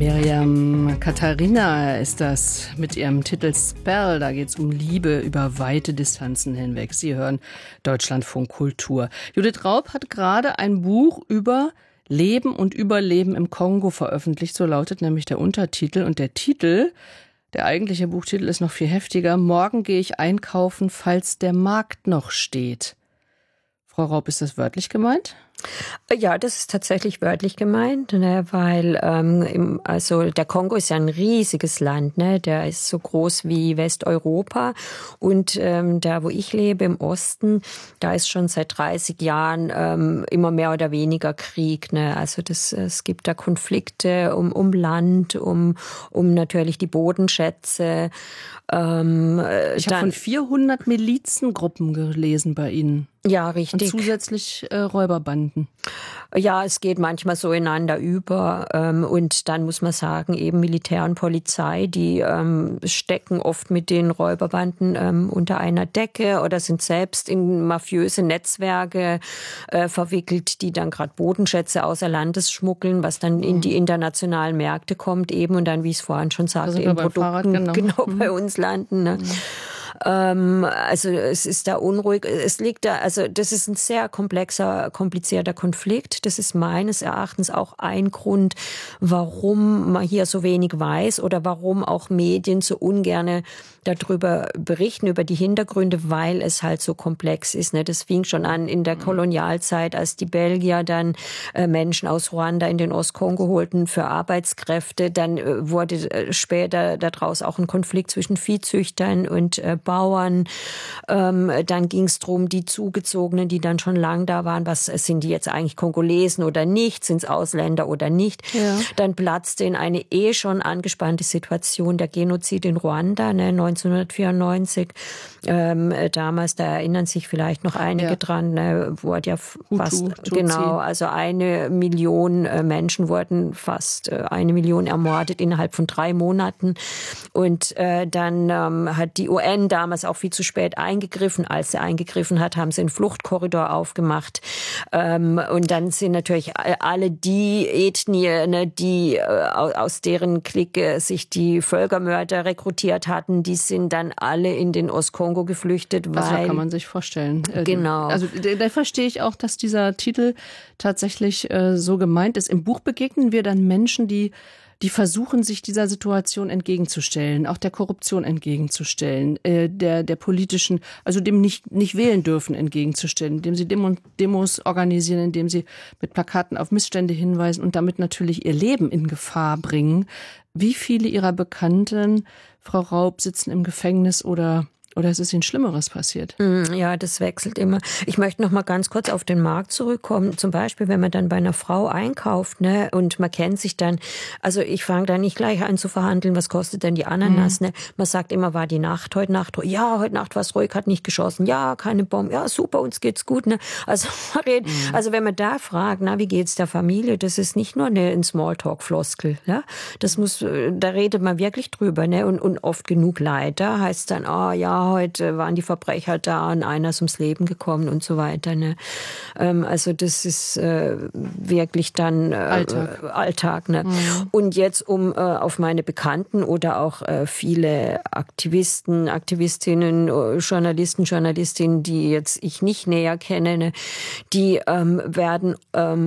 Miriam Katharina ist das mit ihrem Titel Spell. Da geht es um Liebe über weite Distanzen hinweg. Sie hören Deutschlandfunk Kultur. Judith Raub hat gerade ein Buch über Leben und Überleben im Kongo veröffentlicht. So lautet nämlich der Untertitel. Und der Titel, der eigentliche Buchtitel, ist noch viel heftiger. Morgen gehe ich einkaufen, falls der Markt noch steht. Frau Raub, ist das wörtlich gemeint? Ja, das ist tatsächlich wörtlich gemeint, ne, weil also der Kongo ist ja ein riesiges Land, ne, der ist so groß wie Westeuropa und da, wo ich lebe im Osten, da ist schon seit 30 Jahren immer mehr oder weniger Krieg, ne, also es gibt da Konflikte um Land, um natürlich die Bodenschätze. Ich habe von 400 Milizengruppen gelesen bei Ihnen. Ja, richtig. Und zusätzlich Räuberbanden. Ja, es geht manchmal so ineinander über. Und dann muss man sagen, eben Militär und Polizei, die stecken oft mit den Räuberbanden unter einer Decke oder sind selbst in mafiöse Netzwerke verwickelt, die dann gerade Bodenschätze außer Landes schmuggeln, was dann in die internationalen Märkte kommt eben und dann, wie ich es vorhin schon sagte, in Produkten genau bei uns landen. Ne? Also es ist da unruhig. Es liegt da, also das ist ein sehr komplizierter Konflikt. Das ist meines Erachtens auch ein Grund, warum man hier so wenig weiß oder warum auch Medien so ungerne darüber berichten, über die Hintergründe, weil es halt so komplex ist. Ne? Das fing schon an in der Kolonialzeit, als die Belgier dann Menschen aus Ruanda in den Ostkongo holten für Arbeitskräfte. Dann wurde später daraus auch ein Konflikt zwischen Viehzüchtern und Bauern. Dann ging es darum, die Zugezogenen, die dann schon lang da waren, was sind die jetzt eigentlich Kongolesen oder nicht? Sind es Ausländer oder nicht? Ja. Dann platzte in eine schon angespannte Situation der Genozid in Ruanda, ne, 1994. Damals, da erinnern sich vielleicht noch einige dran, ne, wurde ja fast, genau, also 1 Million Menschen wurden fast 1 Million ermordet innerhalb von 3 Monaten. Und dann hat die UN damals auch viel zu spät eingegriffen. Als sie eingegriffen hat, haben sie einen Fluchtkorridor aufgemacht. Und dann sind natürlich alle die Ethnie, ne, die aus deren Clique sich die Völkermörder rekrutiert hatten, die sind dann alle in den Ostkongo geflüchtet. Also da kann man sich vorstellen. Genau. Also da verstehe ich auch, dass dieser Titel tatsächlich so gemeint ist. Im Buch begegnen wir dann Menschen, die versuchen, sich dieser Situation entgegenzustellen, auch der Korruption entgegenzustellen, der politischen, also dem nicht wählen dürfen entgegenzustellen, indem sie Demos organisieren, indem sie mit Plakaten auf Missstände hinweisen und damit natürlich ihr Leben in Gefahr bringen. Wie viele Ihrer Bekannten, Frau Raub, sitzen im Gefängnis oder es ist Ihnen Schlimmeres passiert? Ja, das wechselt immer. Ich möchte noch mal ganz kurz auf den Markt zurückkommen. Zum Beispiel, wenn man dann bei einer Frau einkauft, ne, und man kennt sich dann, also ich fange da nicht gleich an zu verhandeln, was kostet denn die Ananas, ne? Man sagt immer, war die Nacht, heute Nacht, ja, heute Nacht war es ruhig, hat nicht geschossen, ja, keine Bomben, ja, super, uns geht's gut, ne? Also wenn man da fragt, na, wie geht's der Familie, das ist nicht nur ein Smalltalk-Floskel, ja? Da redet man wirklich drüber, ne? Und oft genug leider heißt dann, oh ja, heute waren die Verbrecher da und einer ist ums Leben gekommen und so weiter. Ne? Also das ist wirklich dann Alltag. Ne? Und jetzt auf meine Bekannten oder auch viele Aktivisten, Aktivistinnen, Journalisten, Journalistinnen, die jetzt ich nicht näher kenne, ne? Die werden